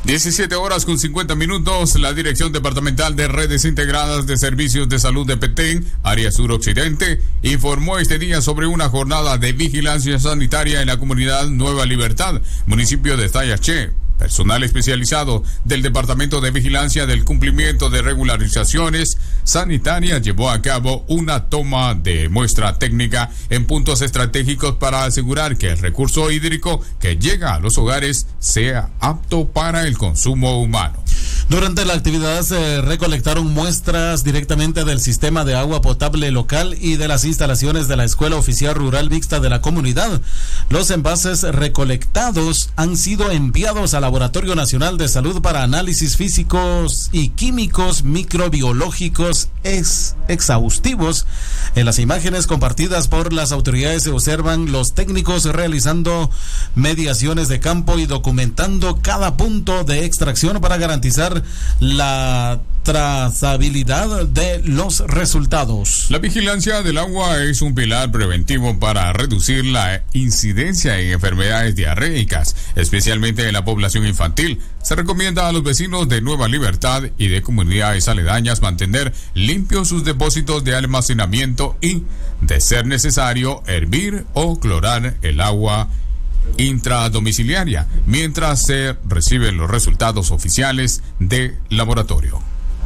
17:50. La Dirección Departamental de Redes Integradas de Servicios de Salud de Petén, área suroccidente, informó este día sobre una jornada de vigilancia sanitaria en la comunidad Nueva Libertad, municipio de Tayaché. Personal especializado del Departamento de Vigilancia del Cumplimiento de Regularizaciones Sanitarias llevó a cabo una toma de muestra técnica en puntos estratégicos para asegurar que el recurso hídrico que llega a los hogares sea apto para el consumo humano. Durante la actividad se recolectaron muestras directamente del sistema de agua potable local y de las instalaciones de la Escuela Oficial Rural Mixta de la comunidad. Los envases recolectados han sido enviados al Laboratorio Nacional de Salud para análisis físicos y químicos microbiológicos exhaustivos. En las imágenes compartidas por las autoridades se observan los técnicos realizando mediaciones de campo y documentando cada punto de extracción para garantizar la trazabilidad de los resultados. La vigilancia del agua es un pilar preventivo para reducir la incidencia en enfermedades diarreicas, especialmente en la población infantil. Se recomienda a los vecinos de Nueva Libertad y de comunidades aledañas mantener limpios sus depósitos de almacenamiento y, de ser necesario, hervir o clorar el agua intradomiciliaria mientras se reciben los resultados oficiales de laboratorio.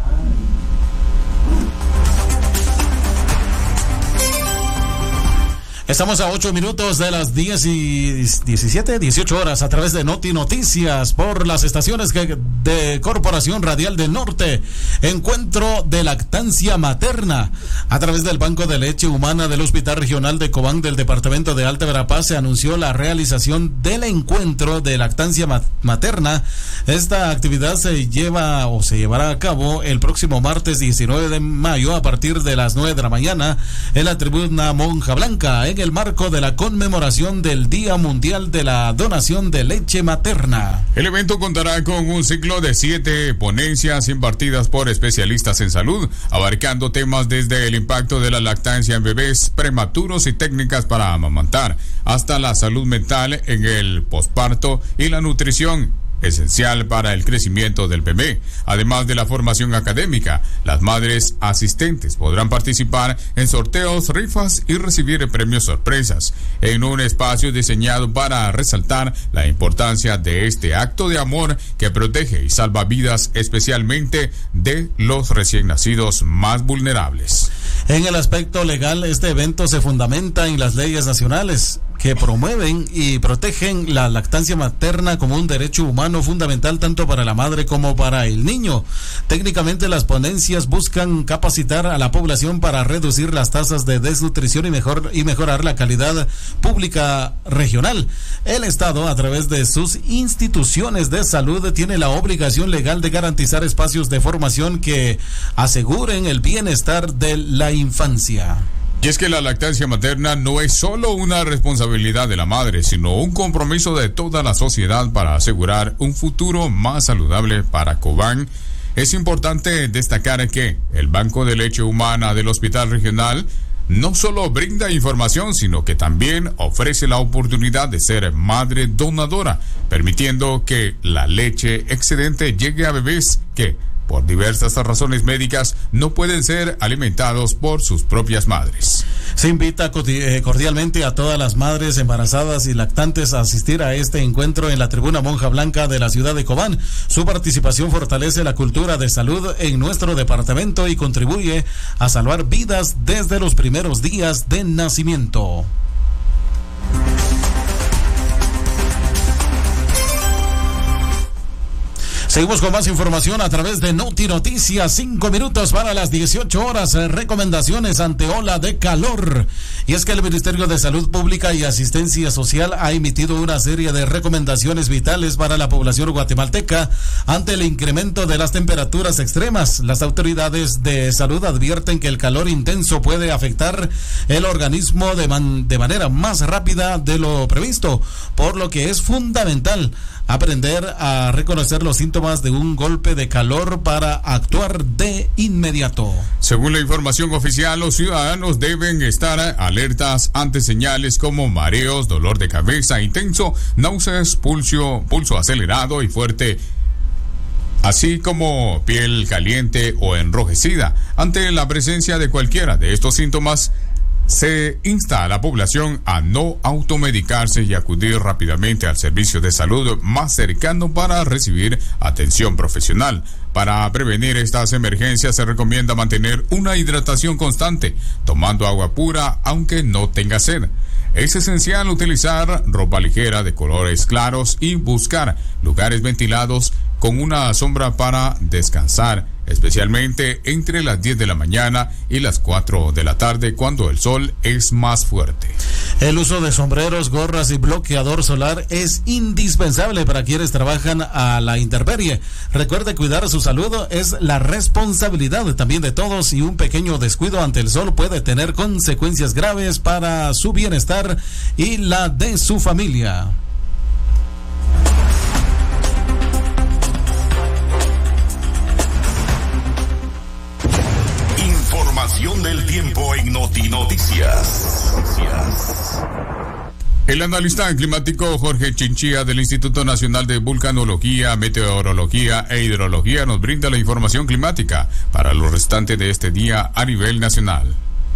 Estamos a 8 minutos de las 18 horas a través de Noti Noticias por las estaciones de Corporación Radial del Norte. Encuentro de lactancia materna. A través del Banco de Leche Humana del Hospital Regional de Cobán del Departamento de Alta Verapaz se anunció la realización del encuentro de lactancia materna. Esta actividad se llevará a cabo el próximo martes 19 de mayo a partir de las 9 de la mañana en la tribuna Monja Blanca, en el marco de la conmemoración del Día Mundial de la Donación de Leche Materna. El evento contará con un ciclo de 7 ponencias impartidas por especialistas en salud, abarcando temas desde el impacto de la lactancia en bebés prematuros y técnicas para amamantar, hasta la salud mental en el posparto y la nutrición, esencial para el crecimiento del bebé. Además de la formación académica, las madres asistentes podrán participar en sorteos, rifas y recibir premios sorpresas, en un espacio diseñado para resaltar la importancia de este acto de amor que protege y salva vidas, especialmente de los recién nacidos más vulnerables. En el aspecto legal, este evento se fundamenta en las leyes nacionales que promueven y protegen la lactancia materna como un derecho humano fundamental tanto para la madre como para el niño. Técnicamente, las ponencias buscan capacitar a la población para reducir las tasas de desnutrición y mejorar la calidad pública regional. El Estado, a través de sus instituciones de salud, tiene la obligación legal de garantizar espacios de formación que aseguren el bienestar de la infancia. Y es que la lactancia materna no es solo una responsabilidad de la madre, sino un compromiso de toda la sociedad para asegurar un futuro más saludable para Cobán. Es importante destacar que el Banco de Leche Humana del Hospital Regional no solo brinda información, sino que también ofrece la oportunidad de ser madre donadora, permitiendo que la leche excedente llegue a bebés que, por diversas razones médicas, no pueden ser alimentados por sus propias madres. Se invita cordialmente a todas las madres embarazadas y lactantes a asistir a este encuentro en la tribuna Monja Blanca de la ciudad de Cobán. Su participación fortalece la cultura de salud en nuestro departamento y contribuye a salvar vidas desde los primeros días de nacimiento. Seguimos con más información a través de Noti Noticias. 5 minutos para las 18 horas. Recomendaciones ante ola de calor. Y es que el Ministerio de Salud Pública y Asistencia Social ha emitido una serie de recomendaciones vitales para la población guatemalteca ante el incremento de las temperaturas extremas. Las autoridades de salud advierten que el calor intenso puede afectar el organismo de manera más rápida de lo previsto, por lo que es fundamental aprender a reconocer los síntomas de un golpe de calor para actuar de inmediato. Según la información oficial, los ciudadanos deben estar alertas ante señales como mareos, dolor de cabeza intenso, náuseas, pulso acelerado y fuerte así como piel caliente o enrojecida. Ante la presencia de cualquiera de estos síntomas, se insta a la población a no automedicarse y acudir rápidamente al servicio de salud más cercano para recibir atención profesional. Para prevenir estas emergencias se recomienda mantener una hidratación constante, tomando agua pura aunque no tenga sed. Es esencial utilizar ropa ligera de colores claros y buscar lugares ventilados con una sombra para descansar, especialmente entre las 10 de la mañana y las 4 de la tarde cuando el sol es más fuerte. El uso de sombreros, gorras y bloqueador solar es indispensable para quienes trabajan a la intemperie. Recuerde, cuidar su salud es la responsabilidad también de todos y un pequeño descuido ante el sol puede tener consecuencias graves para su bienestar y la de su familia. Información del tiempo en Noticias. El analista climático Jorge Chinchilla del Instituto Nacional de Vulcanología, Meteorología e Hidrología nos brinda la información climática para lo restante de este día a nivel nacional.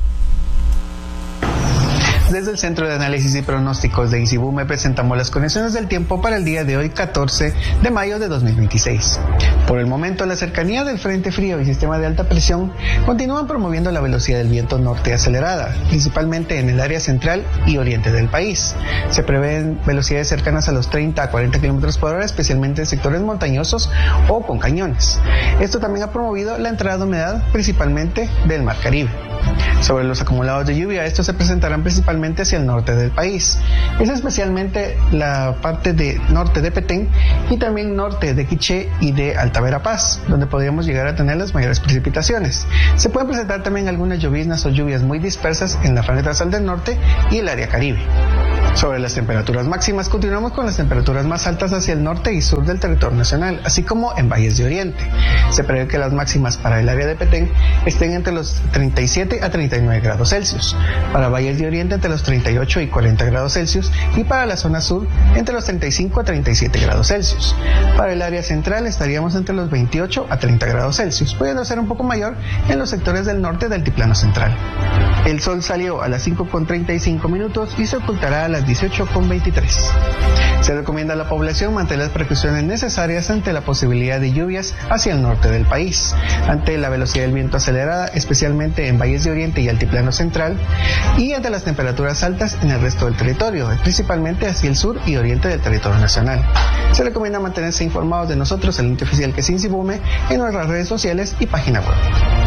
Desde el Centro de Análisis y Pronósticos de INSIBUME presentamos las condiciones del tiempo para el día de hoy, 14 de mayo de 2026. Por el momento, la cercanía del frente frío y sistema de alta presión continúan promoviendo la velocidad del viento norte acelerada, principalmente en el área central y oriente del país. Se prevén velocidades cercanas a los 30 a 40 km por hora, especialmente en sectores montañosos o con cañones. Esto también ha promovido la entrada de humedad, principalmente del Mar Caribe. Sobre los acumulados de lluvia, estos se presentarán principalmente hacia el norte del país. Es especialmente la parte de norte de Petén y también norte de Quiché y de Alta Verapaz, donde podríamos llegar a tener las mayores precipitaciones. Se pueden presentar también algunas lloviznas o lluvias muy dispersas en la franja transversal del norte y el área Caribe. Sobre las temperaturas máximas, continuamos con las temperaturas más altas hacia el norte y sur del territorio nacional, así como en valles de oriente. Se prevé que las máximas para el área de Petén estén entre los 37 a 39 grados Celsius, para valles de oriente entre los 38 y 40 grados Celsius y para la zona sur entre los 35 a 37 grados Celsius. Para el área central estaríamos entre los 28 a 30 grados Celsius, pudiendo ser un poco mayor en los sectores del norte del altiplano central. El sol salió a las 5:35 y se ocultará a las 18:23. Se recomienda a la población mantener las precauciones necesarias ante la posibilidad de lluvias hacia el norte del país, ante la velocidad del viento acelerada, especialmente en valles de oriente y altiplano central, y ante las temperaturas altas en el resto del territorio, principalmente hacia el sur y oriente del territorio nacional. Se recomienda mantenerse informados de nosotros, el ente oficial que es INSIBUME, en nuestras redes sociales y página web.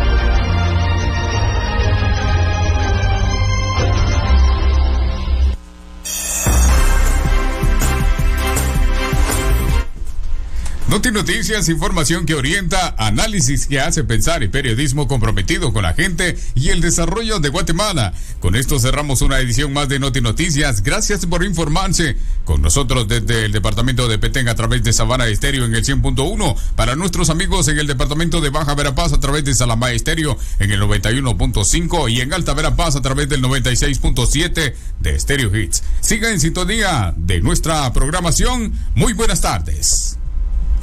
Noticias, información que orienta, análisis que hace pensar y periodismo comprometido con la gente y el desarrollo de Guatemala. Con esto cerramos una edición más de Noticias. Gracias por informarse con nosotros desde el departamento de Petén a través de Sabana Estéreo en el 100.1. Para nuestros amigos en el departamento de Baja Verapaz a través de Salamá Estéreo en el 91.5 y en Alta Verapaz a través del 96.7 de Stereo Hits. Siga en sintonía de nuestra programación. Muy buenas tardes.